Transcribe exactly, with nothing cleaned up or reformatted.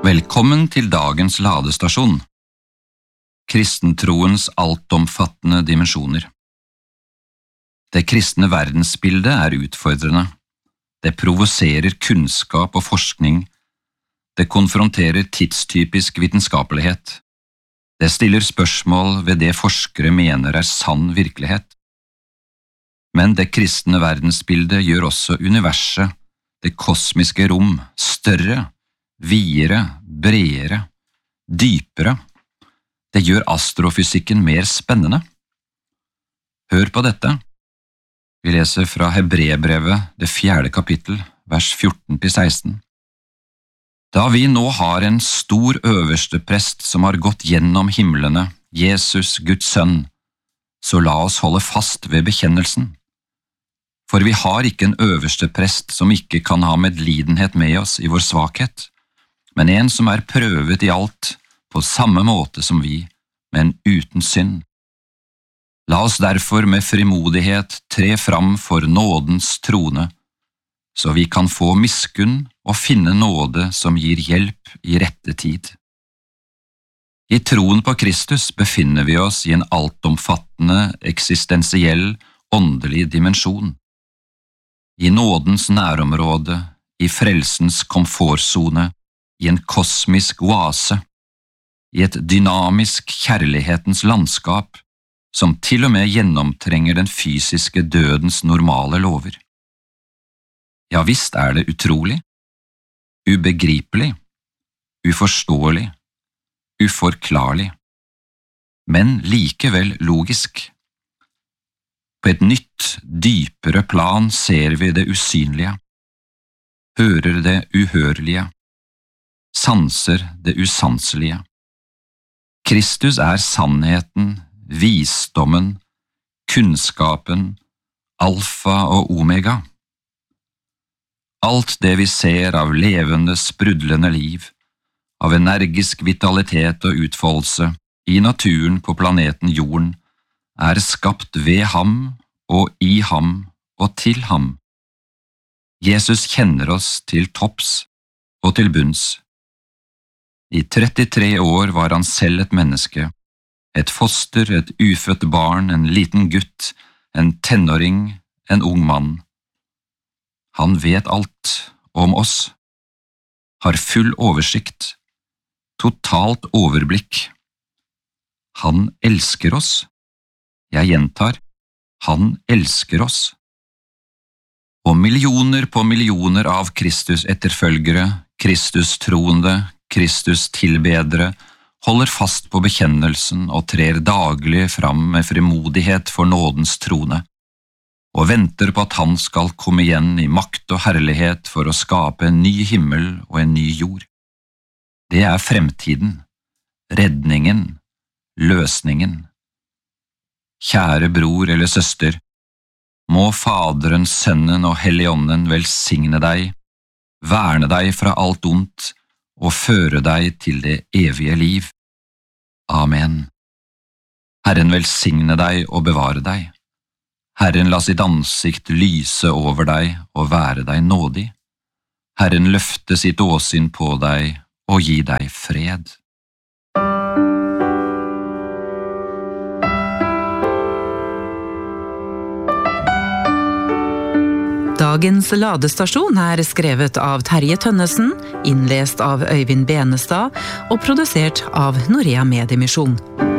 Velkommen til dagens ladestasjon. Kristentroens altomfattende dimensjoner. Det kristne verdensbildet er utfordrende. Det provoserer kunnskap og forskning. Det konfronterer tidstypisk vitenskapelighet. Det stiller spørsmål ved det forskere mener er sann virkelighet. Men det kristne verdensbildet gjør også universet, det kosmiske rom, større, videre, bredere, dypere. Det gjør astrofysikken mer spennende. Hør på dette. Vi leser fra Hebreerbrevet, det fjerde kapittel, vers fjorten til seksten. Da vi nå har en stor øverste prest som har gått gjennom himlene, Jesus, Guds sønn, så la oss holde fast ved bekjennelsen. For vi har ikke en øverste prest som ikke kan ha medlidenhet med oss i vår svakhet, men en som er prøvet i alt, på samme måte som vi, men uten synd. La oss derfor med frimodighet tre fram for nådens trone, så vi kan få miskunn og finne nåde som gir hjelp i rette tid. I troen på Kristus befinner vi oss i en altomfattende, eksistensiell, åndelig dimensjon. I nådens nærområde, i frelsens komfortzone, i en kosmisk oase, i et dynamisk kjærlighetens landskap, som til og med gjennomtrenger den fysiske dødens normale lover. Ja, visst er det utrolig, ubegripelig, uforståelig, uforklarlig, men likevel logisk. På et nytt, dypere plan ser vi det usynlige, hører det uhørlige, sanser det usanselige. Kristus er sannheten, visdommen, kunnskapen, alfa og omega. Alt det vi ser av levende, sprudlende liv, av energisk vitalitet og utfoldelse i naturen på planeten Jorden, er skapt ved ham og i ham og til ham. Jesus kjenner oss til topps og til bunns. I trettitre år var han selv et menneske, et foster, et ufødt barn, en liten gutt, en tenåring, en ung mann. Han vet alt om oss, har full oversikt, totalt overblikk. Han elsker oss. Jeg gjentar, han elsker oss. Og millioner på millioner av Kristus-etterfølgere, Kristus-troende, Kristus-tilbedere holder fast på bekjennelsen og trer daglig fram med frimodighet for nådens trone, og venter på at han skal komme igjen i makt og herlighet for å skape en ny himmel og en ny jord. Det er fremtiden, redningen, løsningen. Kjære bror eller søster, må Faderen, Sønnen og Helligånden velsigne deg, verne deg fra alt ondt og føre deg til det evige liv. Amen. Herren velsigne deg og bevare deg. Herren la sitt ansikt lyse over deg og være deg nådig. Herren løfte sitt åsyn på deg og gi deg fred. Dagens ladestasjon er skrevet av Terje Tønnesen, innlest av Øyvind Benestad og produsert av Norea Mediemisjon.